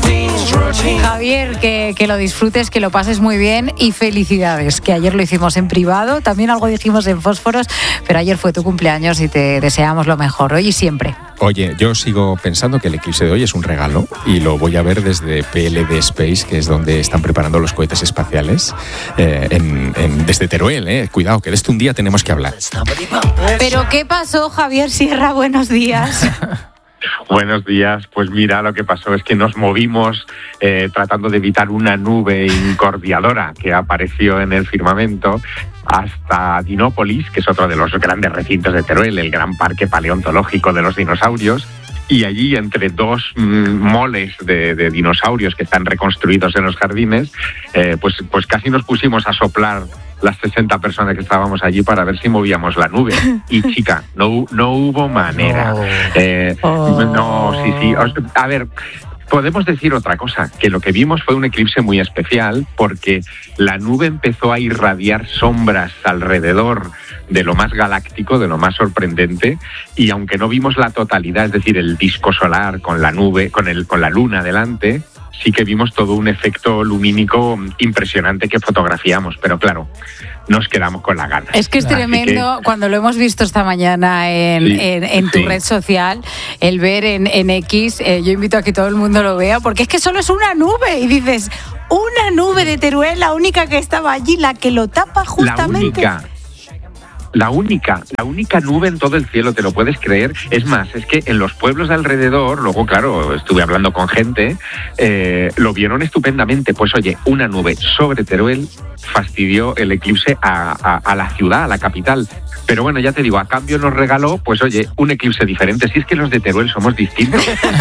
Javier, que, que lo disfrutes, que lo pases muy bien y felicidades, que ayer lo hicimos en privado, también algo dijimos en Fósforos, pero ayer fue tu cumpleaños y te deseamos lo mejor, hoy y siempre. Oye, yo sigo pensando que el eclipse de hoy es un regalo y lo voy a ver desde P L D Space, que es donde están preparando los cohetes espaciales, eh, en, en- desde Teruel. Eh. Cuidado, que de esto un día tenemos que hablar. ¿Pero qué pasó, Javier Sierra? Buenos días. Buenos días. Pues mira, lo que pasó es que nos movimos eh, tratando de evitar una nube incordiadora que apareció en el firmamento hasta Dinópolis, que es otro de los grandes recintos de Teruel, el gran parque paleontológico de los dinosaurios. Y allí, entre dos mm, moles de, de dinosaurios que están reconstruidos en los jardines, eh, pues, pues casi nos pusimos a soplar las sesenta personas que estábamos allí para ver si movíamos la nube. Y chica, no, no hubo manera. Eh, no, sí, sí. Os- a ver, podemos decir otra cosa, que lo que vimos fue un eclipse muy especial porque la nube empezó a irradiar sombras alrededor de lo más galáctico, de lo más sorprendente, y aunque no vimos la totalidad, es decir, el disco solar con la nube, con el, con la luna delante, sí que vimos todo un efecto lumínico impresionante que fotografiamos, pero claro, nos quedamos con la gana. Es que es tremendo, que... cuando lo hemos visto esta mañana en, sí, en, en tu sí. red social, el ver en, en X, eh, yo invito a que todo el mundo lo vea, porque es que solo es una nube, y dices, una nube de Teruel, la única que estaba allí, la que lo tapa justamente. La única. La única, la única nube en todo el cielo, ¿te lo puedes creer? Es más, es que en los pueblos de alrededor, luego, claro, estuve hablando con gente, eh, lo vieron estupendamente. Pues oye, una nube sobre Teruel fastidió el eclipse a, a, a la ciudad, a la capital. Pero bueno, ya te digo, a cambio nos regaló, pues oye, un eclipse diferente. Si es que los de Teruel somos distintos.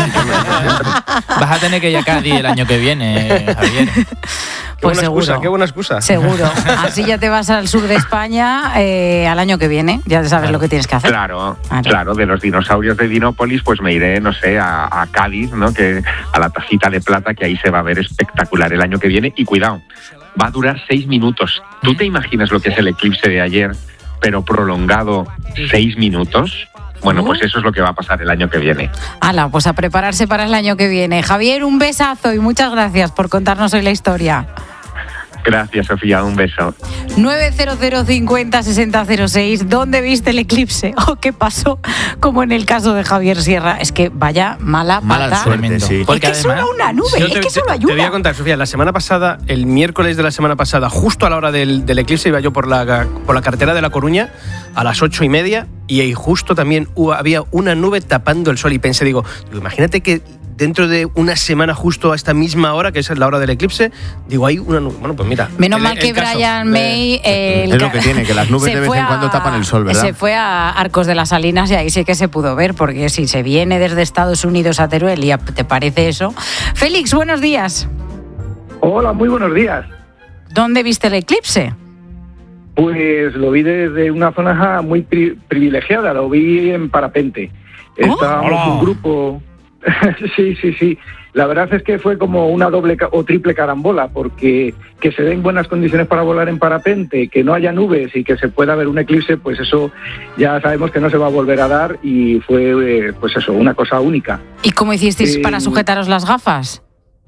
Vas a tener que ir a Cádiz el año que viene, Javier. Pues qué seguro. Excusa, qué buena excusa. Seguro. Así ya te vas al sur de España eh, al año que viene. Ya sabes claro. lo que tienes que hacer. Claro, vale. claro. De los dinosaurios de Dinópolis, pues me iré, no sé, a, a Cádiz, ¿no? Que a la Tacita de Plata, que ahí se va a ver espectacular el año que viene. Y cuidado, va a durar seis minutos. ¿Tú te imaginas lo que es el eclipse de ayer, pero prolongado seis minutos? Bueno, pues eso es lo que va a pasar el año que viene. Hala, pues a prepararse para el año que viene. Javier, un besazo y muchas gracias por contarnos hoy la historia. Gracias, Sofía, un beso. nueve cero cero cincuenta sesenta cero seis, ¿dónde viste el eclipse? ¿O qué pasó? Como en el caso de Javier Sierra. Es que vaya mala pata. Mala suerte, sí. Es que solo una nube, te, es que solo hay una. Te voy a contar, Sofía, la semana pasada, el miércoles de la semana pasada, justo a la hora del, del eclipse, iba yo por la, por la carretera de La Coruña a las ocho y media y ahí justo también hubo, había una nube tapando el sol y pensé, digo, digo, imagínate que dentro de una semana justo a esta misma hora, que es la hora del eclipse, digo, hay una nube. Bueno, pues mira. Menos el, mal que el caso, Brian May... Eh, es lo que tiene, que las nubes de vez en cuando tapan el sol, ¿verdad? Se fue a Arcos de las Salinas y ahí sí que se pudo ver, porque si se viene desde Estados Unidos a Teruel y te parece eso... Félix, buenos días. Hola, muy buenos días. ¿Dónde viste el eclipse? Pues lo vi desde una zona muy pri- privilegiada, lo vi en parapente. Estábamos oh, un grupo... sí, sí, sí. La verdad es que fue como una doble o triple carambola, porque que se den buenas condiciones para volar en parapente, que no haya nubes y que se pueda ver un eclipse, pues eso ya sabemos que no se va a volver a dar y fue, pues eso, una cosa única. ¿Y cómo hicisteis eh, para sujetaros las gafas?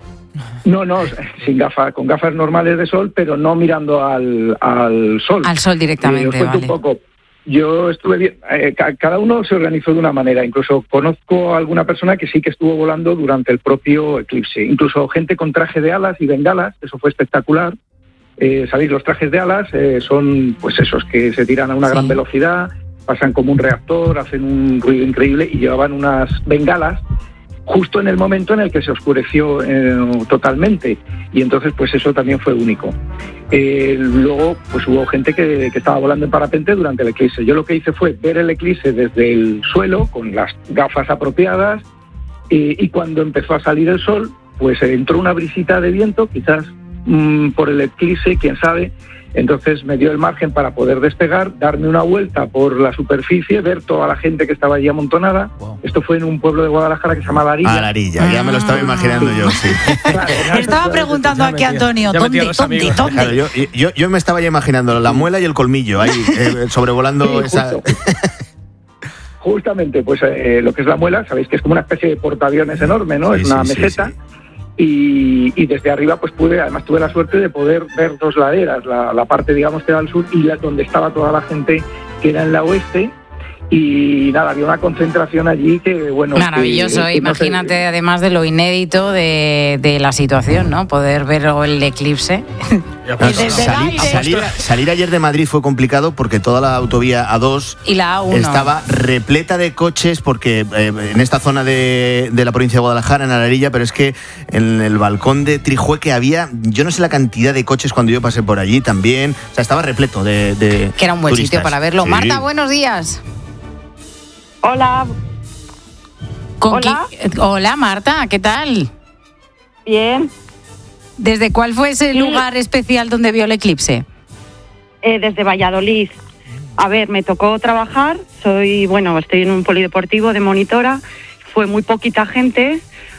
No, no, sin gafas, con gafas normales de sol, pero no mirando al, al sol. Al sol directamente, eh, vale. Un poco. Yo estuve bien, eh, cada uno se organizó de una manera, incluso conozco a alguna persona que sí que estuvo volando durante el propio eclipse, incluso gente con traje de alas y bengalas, eso fue espectacular. Eh, Sabéis, los trajes de alas eh, son pues esos que se tiran a una sí. gran velocidad, pasan como un reactor, hacen un ruido increíble y llevaban unas bengalas justo en el momento en el que se oscureció eh, totalmente, y entonces pues eso también fue único. Eh, luego pues hubo gente que, que estaba volando en parapente durante el eclipse. Yo lo que hice fue ver el eclipse desde el suelo con las gafas apropiadas, eh, y cuando empezó a salir el sol pues entró una brisita de viento, quizás mmm, por el eclipse, quién sabe. Entonces me dio el margen para poder despegar, darme una vuelta por la superficie, ver toda la gente que estaba allí amontonada. Wow. Esto fue en un pueblo de Guadalajara que se llama Larilla. Ah, Larilla, ya me lo estaba imaginando yo, sí. Claro, estaba preguntando aquí a Antonio, ¿dónde, dónde, dónde? Claro, yo, yo, yo me estaba ya imaginando la muela y el colmillo ahí, eh, sobrevolando sí, esa... Justamente, pues eh, lo que es la muela, sabéis que es como una especie de portaaviones enorme, ¿no? Sí, es una sí, meseta. Sí, sí. Y, y desde arriba pues pude, además tuve la suerte de poder ver dos laderas, la, la parte digamos que era al sur y la donde estaba toda la gente que era en la oeste, y nada, había una concentración allí que bueno... Maravilloso, que, que imagínate no sé, además de lo inédito de, de la situación, ¿no? Poder ver el eclipse. No, salir, salir, salir ayer de Madrid fue complicado porque toda la autovía A dos y la A uno estaba repleta de coches, porque eh, en esta zona de, de la provincia de Guadalajara, en Alarilla, pero es que en el balcón de Trijueque había, yo no sé la cantidad de coches cuando yo pasé por allí también, o sea, estaba repleto de, de que era un buen turistas. Sitio para verlo. Sí. Marta, buenos días. Hola. ¿Con Hola. Qui- Hola, Marta, ¿qué tal? Bien. ¿Desde cuál fue ese sí. lugar especial donde vio el eclipse? Eh, desde Valladolid. A ver, me tocó trabajar, soy, bueno, estoy en un polideportivo de monitora, fue muy poquita gente,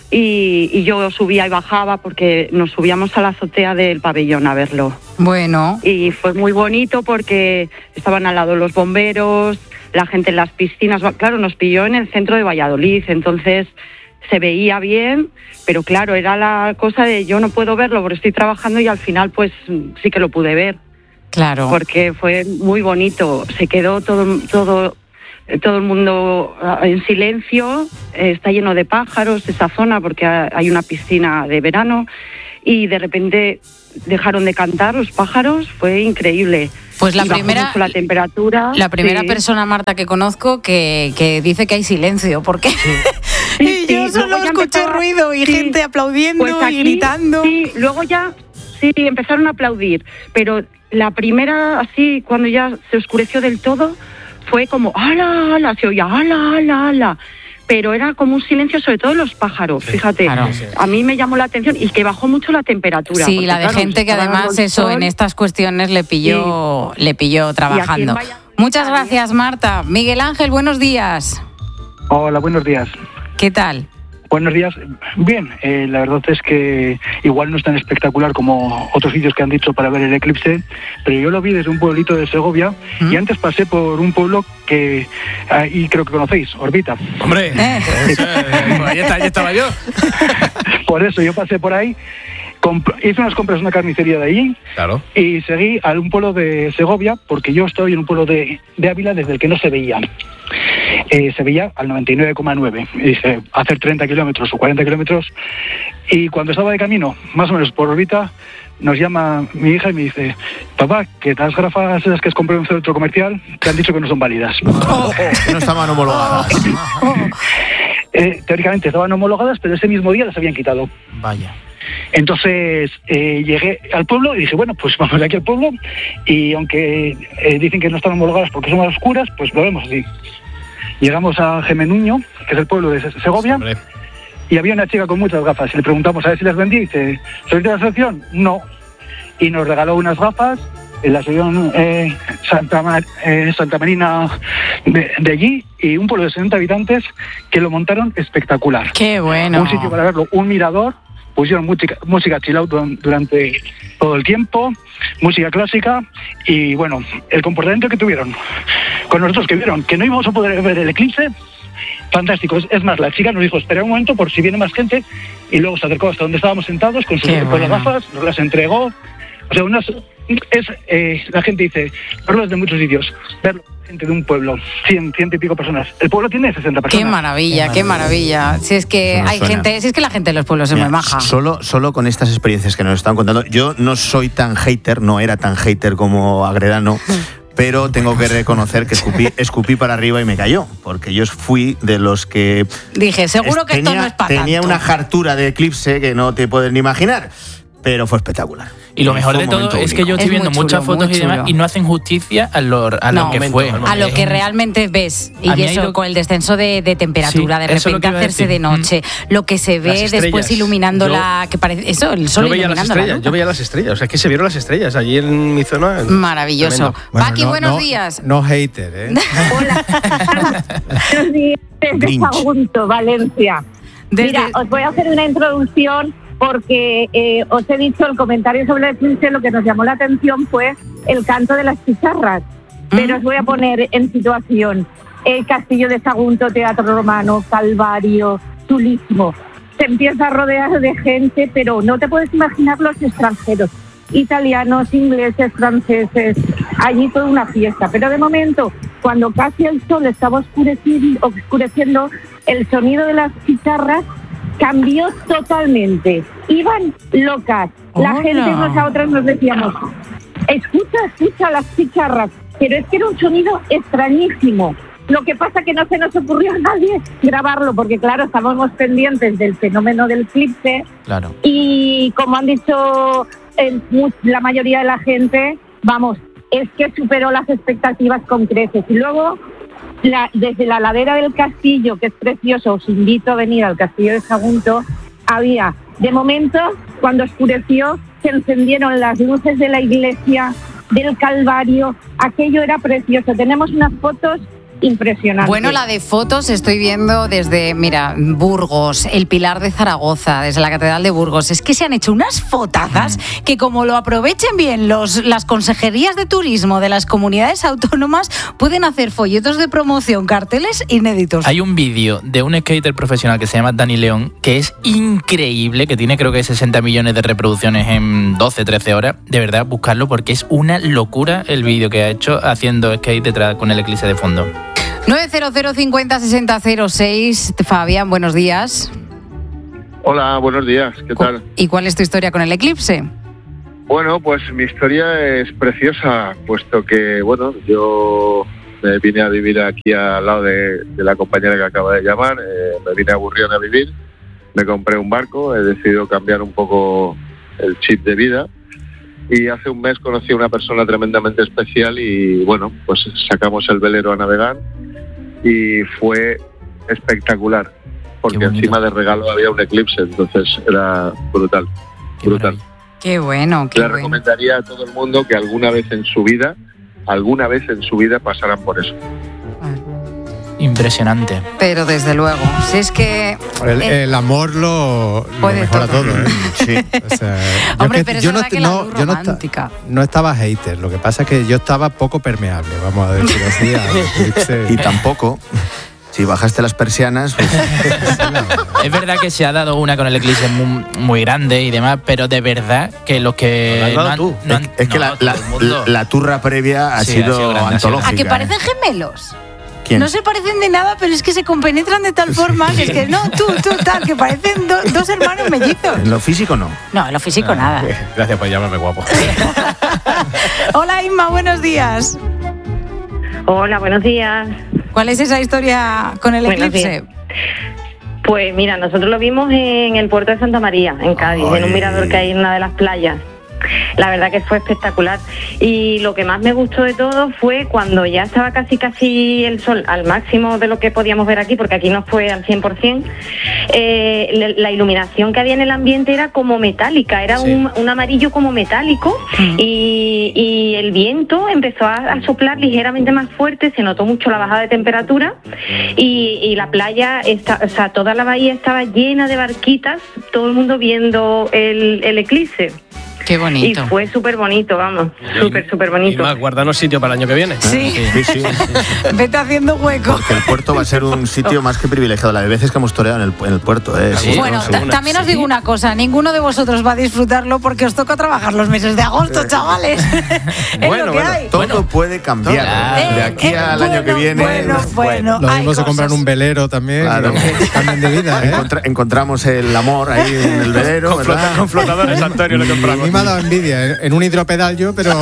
y, y yo subía y bajaba porque nos subíamos a la azotea del pabellón a verlo. Bueno. Y fue muy bonito porque estaban al lado los bomberos, la gente en las piscinas. Claro, nos pilló en el centro de Valladolid, entonces se veía bien, pero claro, era la cosa de yo no puedo verlo porque estoy trabajando, y al final pues sí que lo pude ver. Claro. Porque fue muy bonito, se quedó todo todo todo el mundo en silencio, está lleno de pájaros esa zona porque hay una piscina de verano, y de repente dejaron de cantar los pájaros, fue increíble. Pues la Y bajó primera mucho la temperatura. La primera sí. persona, Marta, que conozco que, que dice que hay silencio, porque Sí, y yo sí, solo luego ya escuché empezaba- ruido y sí. gente aplaudiendo Pues y aquí, gritando. Sí, luego ya sí empezaron a aplaudir, pero la primera, así, cuando ya se oscureció del todo, fue como ala, ala, se oía ala, ala, ala. Pero era como un silencio, sobre todo los pájaros, fíjate. Claro. A mí me llamó la atención y que bajó mucho la temperatura. Sí, porque, la de claro, gente que estaba además dando el eso sol. en estas cuestiones le pilló, le pilló trabajando. Valladolid Muchas gracias, Marta. Miguel Ángel, buenos días. Hola, buenos días. ¿Qué tal? Buenos días. Bien, eh, la verdad es que igual no es tan espectacular como otros sitios que han dicho para ver el eclipse, pero yo lo vi desde un pueblito de Segovia y antes pasé por un pueblo que ahí creo que conocéis, Orbita. Hombre, eso, eh, ahí, está, ahí estaba yo. Por eso yo pasé por ahí, comp- hice unas compras en una carnicería de allí Claro. y seguí a un pueblo de Segovia, porque yo estoy en un pueblo de, de Ávila desde el que no se veía. Eh, se veía al noventa y nueve coma nueve. Y dije, hacer treinta kilómetros o cuarenta kilómetros. Y cuando estaba de camino, más o menos por Orbita, nos llama mi hija y me dice, papá, que las gafas esas que has comprado en un centro comercial te han dicho que no son válidas. Oh, que no estaban homologadas. Eh, teóricamente estaban homologadas, pero ese mismo día las habían quitado. Vaya. Entonces eh, llegué al pueblo y dije, bueno, pues vamos de aquí al pueblo, y aunque eh, dicen que no están homologadas porque son más oscuras, pues lo vemos así. Llegamos a Gemenuño, que es el pueblo de Segovia, Hombre. y había una chica con muchas gafas, y le preguntamos a ver si las vendía, y dice, ¿sois de la asociación? No. Y nos regaló unas gafas en la asociación eh, Santa, Mar- eh, Santa Marina de, de allí, y un pueblo de setenta habitantes que lo montaron espectacular. Qué bueno. Un sitio para verlo, un mirador, pusieron música, música chill out duran- durante todo el tiempo, música clásica, y bueno, el comportamiento que tuvieron con nosotros, que vieron que no íbamos a poder ver el eclipse, fantástico. Es, es más, la chica nos dijo, espera un momento por si viene más gente, y luego se acercó hasta donde estábamos sentados con sus Qué con las bueno. gafas, nos las entregó. O sea, unas, es, eh, la gente dice, verlo desde muchos sitios, verlo gente de un pueblo, cien, ciento y pico personas. El pueblo tiene sesenta personas. Qué maravilla, qué maravilla. Si es que Eso no hay suena. gente, si es que la gente de los pueblos es Mira, muy maja. Solo, solo con estas experiencias que nos están contando, yo no soy tan hater, no era tan hater como Agredano, pero tengo que reconocer que escupí, escupí para arriba y me cayó, porque yo fui de los que Dije, seguro que esto tenía, no es para tenía tanto. una jartura de eclipse que no te puedes ni imaginar, pero fue espectacular. Y lo mejor Fue de un todo momento es que único. yo estoy Es viendo muy chulo, muchas fotos muy y demás chulo. y no hacen justicia a lo, a No, lo que fue. a lo que realmente ves. Y A mí ha eso, ido- con el descenso de, de temperatura, Sí, de eso es lo repente que iba a hacerse decir. de noche, lo que se ve Las después estrellas. iluminando Yo- la. Que parece, eso, el sol Yo veía las iluminando la estrellas, luna. yo veía las estrellas, o sea, es que se vieron las estrellas allí en mi zona. Maravilloso. Tremendo. Paqui, no, buenos no- días. No hater, ¿eh? Buenos días, desde Grinch. Sagunto, Valencia. Desde- Mira, os voy a hacer una introducción porque eh, os he dicho el comentario sobre el eclipse, lo que nos llamó la atención fue el canto de las chicharras. Pero os voy a poner en situación. El Castillo de Sagunto, Teatro Romano, Calvario, chulísimo. Se empieza a rodear de gente, pero no te puedes imaginar los extranjeros. Italianos, ingleses, franceses, allí toda una fiesta. Pero de momento, cuando casi el sol estaba oscureciendo, oscureciendo el sonido de las chicharras cambió totalmente. Iban locas. La Hola. gente, unos a otros nos decíamos, escucha, escucha las chicharras. Pero es que era un sonido extrañísimo. Lo que pasa que no se nos ocurrió a nadie grabarlo, porque claro, estábamos pendientes del fenómeno del eclipse. Claro. Y como han dicho eh, mu- la mayoría de la gente, vamos, es que superó las expectativas con creces. Y luego, la- desde la ladera del castillo, que es precioso, os invito a venir al castillo de Sagunto, había, de momento, cuando oscureció, se encendieron las luces de la iglesia, del Calvario, aquello era precioso. Tenemos unas fotos impresionante. Bueno, la de fotos estoy viendo desde, mira, Burgos, el Pilar de Zaragoza, desde la Catedral de Burgos. Es que se han hecho unas fotazas que, como lo aprovechen bien los, las consejerías de turismo de las comunidades autónomas, pueden hacer folletos de promoción, carteles inéditos. Hay un vídeo de un skater profesional que se llama Dani León, que es increíble, que tiene creo que sesenta millones de reproducciones en doce, trece horas. De verdad, buscarlo porque es una locura el vídeo que ha hecho haciendo skate detrás con el eclipse de fondo. nueve cero cero cincuenta sesenta cero seis. Fabián, buenos días. Hola, buenos días, ¿qué tal? ¿Y cuál es tu historia con el eclipse? Bueno, pues mi historia es preciosa, puesto que, bueno, yo me vine a vivir aquí al lado de, de la compañera que acaba de llamar, eh, me vine a Burrión a vivir, me compré un barco, he decidido cambiar un poco el chip de vida y hace un mes conocí a una persona tremendamente especial y, bueno, pues sacamos el velero a navegar y fue espectacular, porque encima de regalo había un eclipse, entonces era brutal, Qué brutal. maravilla. Qué bueno, qué Le bueno. recomendaría a todo el mundo que alguna vez en su vida, alguna vez en su vida pasaran por eso. Impresionante. Pero desde luego, si es que... El, eh, el amor lo, lo Puede mejora todo. todo, ¿eh? Sí. O sea, yo Hombre, que- pero es yo no, verdad que la no- luz yo no esta- romántica. no estaba hater, lo que pasa es que yo estaba poco permeable, vamos a decir así. al eclipse. Y tampoco, si bajaste las persianas, pues, Es verdad que se ha dado una con el eclipse muy, muy grande y demás, pero de verdad que los que no han, no han- es que no, la, todo la- el mundo. la turra previa ha Sí, sido, ha sido grande, ha sido antológica. ¿A que ¿eh? parecen gemelos? ¿Quién? No se parecen de nada, pero es que se compenetran de tal forma que es que no, tú, tú, tal, que parecen do- dos hermanos mellizos. En lo físico no. No, en lo físico nada. Gracias por llamarme guapo. Hola Inma, buenos días. Hola, buenos días. ¿Cuál es esa historia con el Buenos eclipse? días. Pues mira, nosotros lo vimos en el puerto de Santa María, en Cádiz, en un mirador que hay en una de las playas. La verdad que fue espectacular. Y lo que más me gustó de todo fue cuando ya estaba casi casi el sol al máximo de lo que podíamos ver aquí, porque aquí no fue al cien por ciento, eh, la, la iluminación que había en el ambiente era como metálica, era Sí. un, un amarillo como metálico y, y el viento empezó a, a soplar ligeramente más fuerte, se notó mucho la bajada de temperatura y, y la playa, está, o sea, toda la bahía estaba llena de barquitas, todo el mundo viendo el, el eclipse. Qué bonito. Y fue súper bonito, vamos, súper, súper Y bonito. más, guardanos sitio para el año que viene. Sí. Sí, sí. Vete haciendo hueco. Porque el puerto va a ser un sitio más que privilegiado. La de veces que hemos toreado en el, en el puerto, ¿eh? Seguro, Bueno, ta- seguro. también os digo una cosa, ninguno de vosotros va a disfrutarlo porque os toca trabajar los meses de agosto, chavales. Es lo que hay. todo puede cambiar. Claro. De aquí Eh, al año que viene. Bueno, bueno, Lo hay mismo se compran cosas. un velero también. Claro. y cambian de vida, ¿eh? Encontra- encontramos el amor ahí en el velero, Con, ¿verdad? flota- con flotadores, Antonio, le A compramos. mí me ha dado envidia, ¿eh? en un hidropedal yo, pero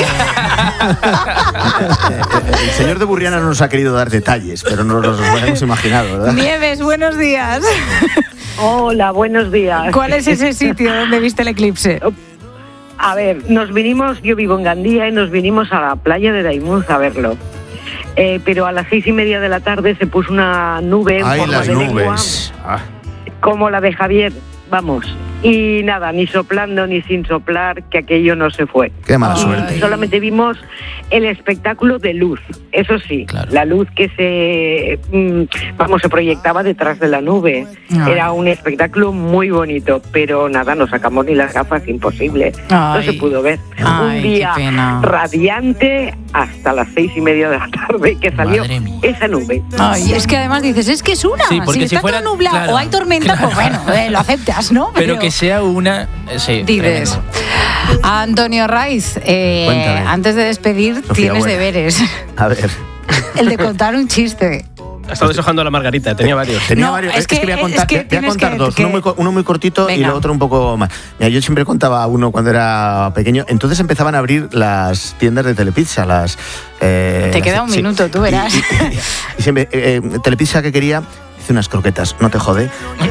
El señor de Burriana no nos ha querido dar detalles, pero no los hemos imaginado, ¿verdad? Nieves, buenos días. Hola, buenos días. ¿Cuál es ese sitio donde viste el eclipse? A ver, nos vinimos, yo vivo en Gandía y nos vinimos a la playa de Daimús a verlo. Eh, pero a las seis y media de la tarde se puso una nube en Ay, forma las de lengua, nubes. Ah. como la de Javier, vamos. Y nada, ni soplando ni sin soplar, que aquello no se fue. Qué mala Y suerte. solamente vimos el espectáculo de luz, eso sí, la luz que se, mm, vamos, se proyectaba detrás de la nube. Ay. Era un espectáculo muy bonito, pero nada, no sacamos ni las gafas, imposible. No Ay. se pudo ver. Ay, un qué día pena. radiante hasta las seis y media de la tarde que salió Madre mía. esa nube. Ay, es que además dices, es que es una. Sí, porque si si está fuera- todo nublado claro, o hay tormenta, pues bueno, eh, lo aceptas, ¿no? Pero que sea una. eh, Sí, Dices, tremendo. Antonio Raiz, eh, Cuéntame. antes de despedir, Sofía, tienes buena. deberes. A ver. El de contar un chiste. Ha estado deshojando a la margarita, tenía varios. Tenía No, varios. es Es, que, que- voy a es contar, que voy a tienes contar que- dos. que- Uno, muy, co- uno muy cortito y Venga. lo otro un poco más. Mira, yo siempre contaba uno cuando era pequeño. Entonces empezaban a abrir las tiendas de Telepizza. Las, eh, Te las- queda un sí. minuto, tú verás. Y siempre, eh, eh, Telepizza que quería, hice unas croquetas, no te jode.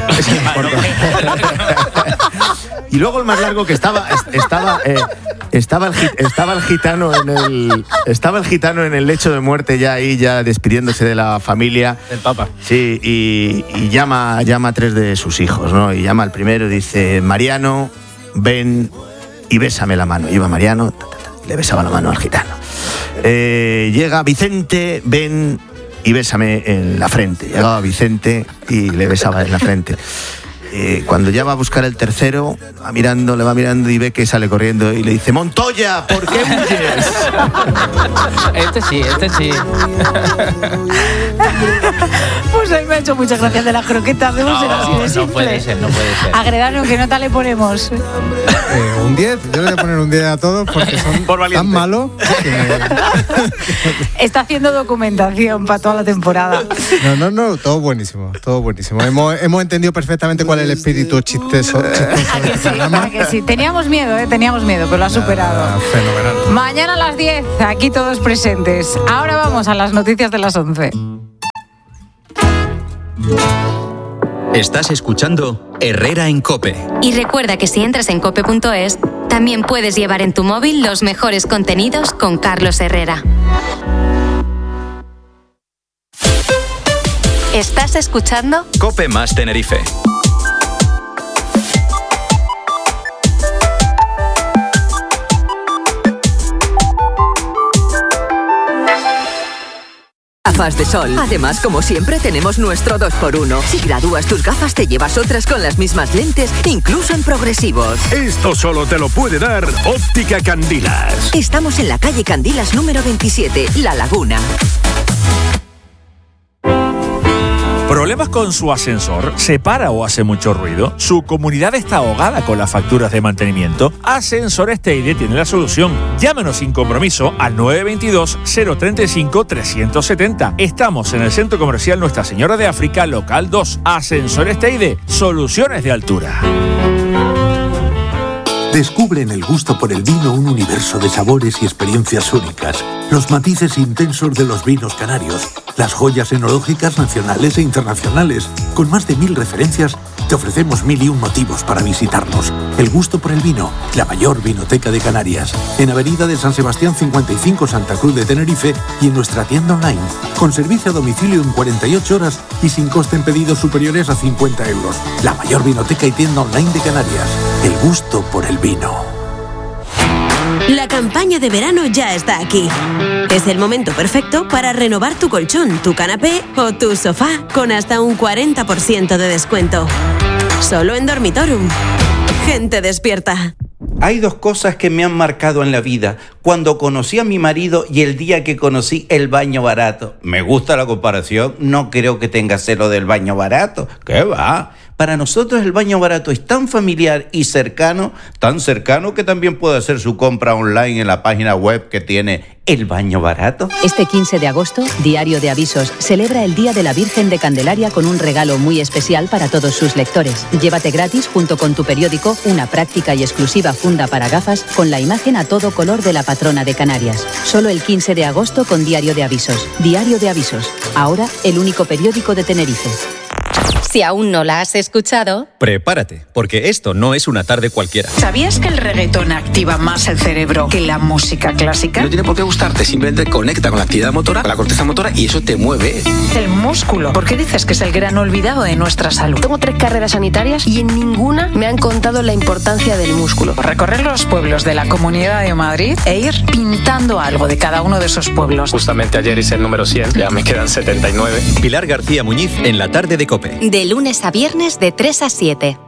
Y luego el más largo que estaba est- estaba eh, estaba el gi- estaba el gitano en el estaba el gitano en el lecho de muerte ya ahí ya despidiéndose de la familia. El Papa. Sí, y, y llama llama a tres de sus hijos, ¿no? Y llama al primero y dice, Mariano, ven y bésame la mano. Y iba Mariano, ta, ta, ta, le besaba la mano al gitano. Eh, llega Vicente, ven y bésame en la frente. Llegaba Vicente y le besaba en la frente. Eh, cuando ya va a buscar el tercero, va mirando, le va mirando y ve que sale corriendo y le dice: Montoya, ¿por qué huyes? Este sí, este sí. Pues a mí me ha hecho muchas gracias de las croquetas. Debemos ser así de simple. No puede ser, no puede ser. Agredano, ¿qué nota le ponemos? Eh, un diez, yo le voy a poner un diez a todos porque son tan malos que... Está haciendo documentación para toda la temporada. No, no, no, todo buenísimo, todo buenísimo. Hemos, hemos entendido perfectamente cuál es el espíritu chistoso. ¿A que sí? ¿A que sí? Teníamos miedo, ¿eh? Teníamos miedo, pero lo ha superado. Ah, fenomenal. Mañana a las diez, aquí todos presentes. Ahora vamos a las noticias de las once. Estás escuchando Herrera en COPE. Y recuerda que si entras en cope punto es, también puedes llevar en tu móvil los mejores contenidos con Carlos Herrera. ¿Estás escuchando? COPE más Tenerife. Gafas de sol. Además, como siempre, tenemos nuestro dos por uno. Si gradúas tus gafas, te llevas otras con las mismas lentes, incluso en progresivos. Esto solo te lo puede dar Óptica Candilas. Estamos en la calle Candilas número veintisiete, La Laguna. ¿Problemas con su ascensor? ¿Se para o hace mucho ruido? ¿Su comunidad está ahogada con las facturas de mantenimiento? Ascensores Teide tiene la solución. Llámenos sin compromiso al nueve dos dos, cero tres cinco, tres siete cero. Estamos en el Centro Comercial Nuestra Señora de África, local dos. Ascensores Teide, soluciones de altura. Descubre en el gusto por el vino un universo de sabores y experiencias únicas. Los matices intensos de los vinos canarios. Las joyas enológicas nacionales e internacionales. Con más de mil referencias, te ofrecemos mil y un motivos para visitarnos. El gusto por el vino, la mayor vinoteca de Canarias. En Avenida de San Sebastián cincuenta y cinco, Santa Cruz de Tenerife, y en nuestra tienda online. Con servicio a domicilio en cuarenta y ocho horas y sin coste en pedidos superiores a cincuenta euros. La mayor vinoteca y tienda online de Canarias. El gusto por el vino. La campaña de verano ya está aquí. Es el momento perfecto para renovar tu colchón, tu canapé o tu sofá con hasta un cuarenta por ciento de descuento. Solo en Dormitorum. Gente despierta. Hay dos cosas que me han marcado en la vida. Cuando conocí a mi marido y el día que conocí el baño barato. Me gusta la comparación, no creo que tenga celo del baño barato. ¿Qué va? Para nosotros el baño barato es tan familiar y cercano, tan cercano que también puede hacer su compra online en la página web que tiene El Baño Barato. Este quince de agosto, Diario de Avisos celebra el Día de la Virgen de Candelaria con un regalo muy especial para todos sus lectores. Llévate gratis, junto con tu periódico, una práctica y exclusiva funda para gafas con la imagen a todo color de la patrona de Canarias. Solo el quince de agosto con Diario de Avisos. Diario de Avisos. Ahora, el único periódico de Tenerife. Si aún no la has escuchado, prepárate, porque esto no es una tarde cualquiera. ¿Sabías que el reggaetón activa más el cerebro que la música clásica? No tiene por qué gustarte, simplemente conecta con la actividad motora, con la corteza motora, y eso te mueve. El músculo. ¿Por qué dices que es el gran olvidado de nuestra salud? Tengo tres carreras sanitarias y en ninguna me han contado la importancia del músculo. Recorrer los pueblos de la Comunidad de Madrid e ir pintando algo de cada uno de esos pueblos. Justamente ayer hice el número cien, ya me quedan setenta y nueve. Pilar García Muñiz en la tarde de COPE. de lunes a viernes de tres a siete.